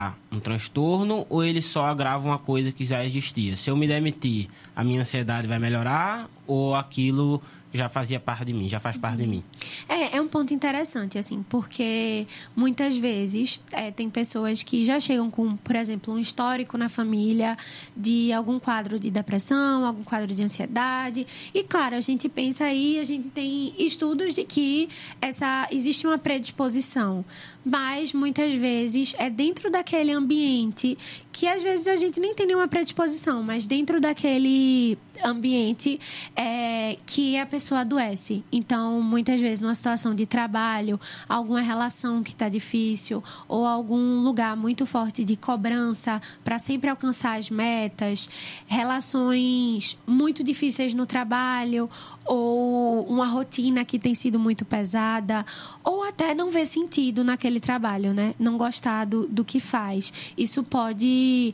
um transtorno ou ele só agrava uma coisa que já existia? Se eu me demitir, a minha ansiedade vai melhorar ou aquilo já fazia parte de mim, já faz parte de mim? É um ponto interessante, assim, porque muitas vezes tem pessoas que já chegam com, por exemplo, um histórico na família de algum quadro de depressão, algum quadro de ansiedade. E, claro, a gente pensa aí, a gente tem estudos de que existe uma predisposição. Mas, muitas vezes, é dentro daquele ambiente que, às vezes, a gente nem tem nenhuma predisposição, mas dentro daquele ambiente que a pessoa adoece. Então, muitas vezes, numa situação de trabalho, alguma relação que está difícil ou algum lugar muito forte de cobrança para sempre alcançar as metas, relações muito difíceis no trabalho ou uma rotina que tem sido muito pesada ou até não ver sentido naquele trabalho, né? Não gostar do que faz. Isso pode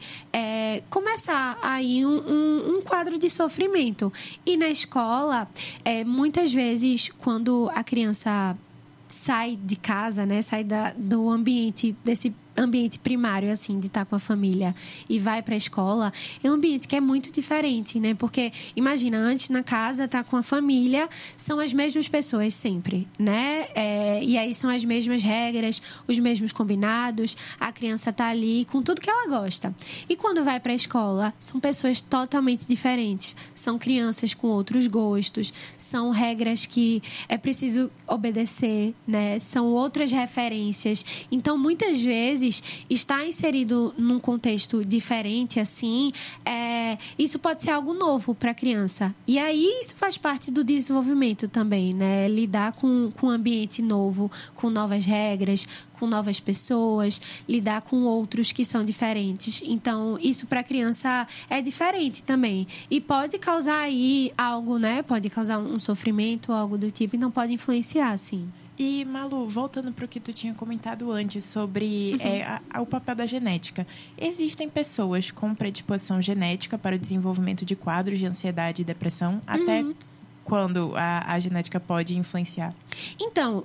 começar aí um quadro de sofrimento. E na escola, muitas vezes, quando a criança sai de casa, né? Sai do ambiente, desse ambiente primário, assim, de estar com a família e vai para a escola, é um ambiente que é muito diferente, né? Porque, imagina, antes na casa, tá com a família, são as mesmas pessoas sempre, né? E aí são as mesmas regras, os mesmos combinados, a criança tá ali com tudo que ela gosta. E quando vai para a escola, são pessoas totalmente diferentes, são crianças com outros gostos, são regras que é preciso obedecer, né? São outras referências. Então, muitas vezes, estar inserido num contexto diferente, assim, isso pode ser algo novo para a criança. E aí, isso faz parte do desenvolvimento também, né? Lidar com um ambiente novo, com novas regras, com novas pessoas, lidar com outros que são diferentes. Então, isso para a criança é diferente também. E pode causar aí algo, né? Pode causar um sofrimento, algo do tipo, e não pode influenciar, sim. E, Malu, voltando para o que tu tinha comentado antes sobre o papel da genética. Existem pessoas com predisposição genética para o desenvolvimento de quadros de ansiedade e depressão, até quando a genética pode influenciar? Então,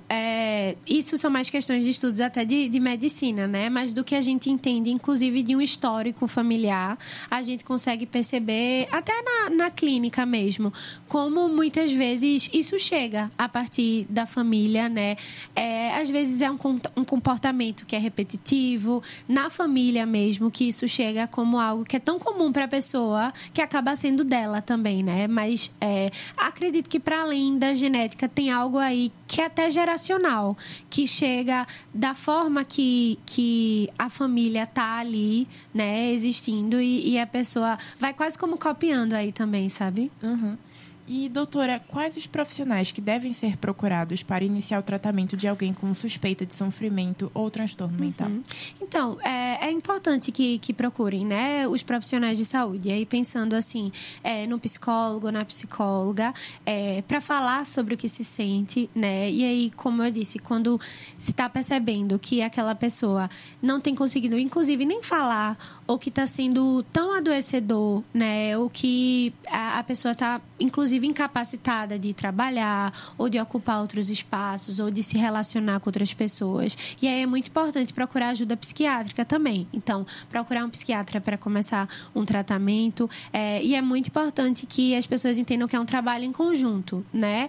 isso são mais questões de estudos até de medicina, né? Mas do que a gente entende, inclusive de um histórico familiar, a gente consegue perceber, até na clínica mesmo, como muitas vezes isso chega a partir da família, né? Às vezes é um comportamento que é repetitivo, na família mesmo, que isso chega como algo que é tão comum para a pessoa, que acaba sendo dela também, né? Mas acredito que para além da genética tem algo aí que é até geracional, que chega da forma que a família tá ali, né, existindo e a pessoa vai quase como copiando aí também, sabe? Uhum. E, doutora, quais os profissionais que devem ser procurados para iniciar o tratamento de alguém com suspeita de sofrimento ou transtorno mental? Então, é importante que procurem, né, os profissionais de saúde. E aí, pensando assim, no psicólogo, na psicóloga, para falar sobre o que se sente, né? E aí, como eu disse, quando se está percebendo que aquela pessoa não tem conseguido, inclusive, nem falar, ou que está sendo tão adoecedor, né? Ou que a pessoa está, inclusive, incapacitada de trabalhar ou de ocupar outros espaços ou de se relacionar com outras pessoas. E aí é muito importante procurar ajuda psiquiátrica também. Então, procurar um psiquiatra para começar um tratamento. E é muito importante que as pessoas entendam que é um trabalho em conjunto, né?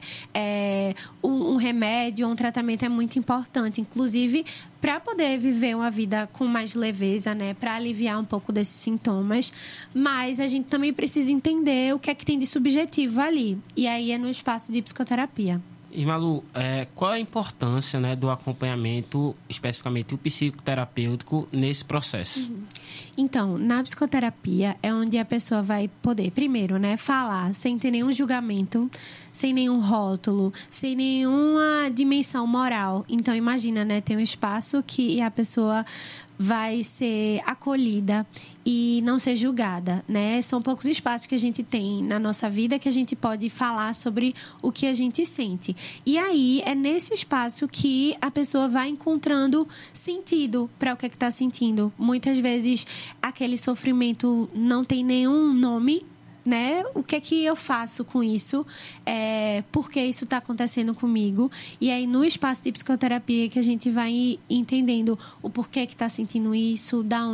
Um remédio, um tratamento é muito importante, inclusive para poder viver uma vida com mais leveza, né? Para aliviar um pouco desses sintomas. Mas a gente também precisa entender o que é que tem de subjetivo ali. E aí é no espaço de psicoterapia. E, Malu, qual a importância, né, do acompanhamento, especificamente o psicoterapêutico, nesse processo? Então, na psicoterapia é onde a pessoa vai poder, primeiro, né, falar sem ter nenhum julgamento, sem nenhum rótulo, sem nenhuma dimensão moral. Então, imagina, né, tem um espaço que a pessoa vai ser acolhida e não ser julgada, né? São poucos espaços que a gente tem na nossa vida que a gente pode falar sobre o que a gente sente. E aí, é nesse espaço que a pessoa vai encontrando sentido para o que é que está sentindo. Muitas vezes, aquele sofrimento não tem nenhum nome, né? O que é que eu faço com isso? Por que isso está acontecendo comigo? E aí, no espaço de psicoterapia, que a gente vai entendendo o porquê que está sentindo isso, da